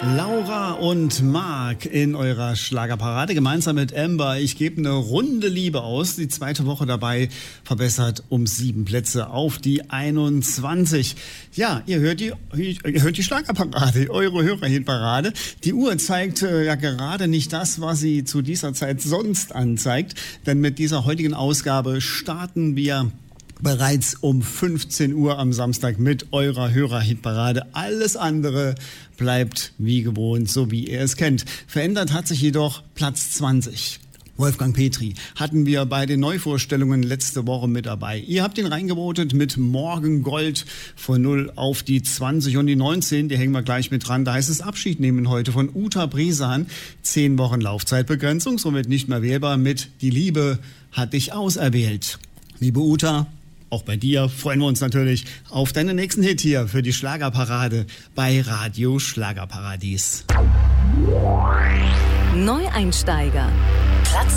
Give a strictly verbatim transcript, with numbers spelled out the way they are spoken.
Laura und Marc in eurer Schlagerparade gemeinsam mit Amber. Ich gebe eine Runde Liebe aus. Die zweite Woche dabei verbessert um sieben Plätze auf die einundzwanzig. Ja, ihr hört die, ihr hört die Schlagerparade, eure Hörerhitparade. Die Uhr zeigt äh, ja gerade nicht das, was sie zu dieser Zeit sonst anzeigt. Denn mit dieser heutigen Ausgabe starten wir bereits um fünfzehn Uhr am Samstag mit eurer Hörerhitparade. Alles andere bleibt wie gewohnt, so wie ihr es kennt. Verändert hat sich jedoch Platz zwanzig. Wolfgang Petri hatten wir bei den Neuvorstellungen letzte Woche mit dabei. Ihr habt ihn reingevotet mit Morgengold von null auf die zwanzig und die neunzehn, die hängen wir gleich mit dran. Da heißt es Abschied nehmen heute von Uta Bresan. Zehn Wochen Laufzeitbegrenzung, somit nicht mehr wählbar mit Die Liebe hat dich auserwählt. Liebe Uta, auch bei dir freuen wir uns natürlich auf deinen nächsten Hit hier für die Schlagerparade bei Radio Schlagerparadies. Neueinsteiger.